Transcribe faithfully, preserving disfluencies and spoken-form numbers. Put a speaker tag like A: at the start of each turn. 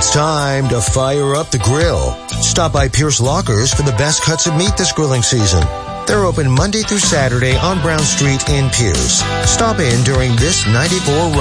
A: It's time to fire up the grill. Stop by Pierce Lockers for the best cuts of meat this grilling season. They're open Monday through Saturday on Brown Street in Pierce. Stop in during this ninety-four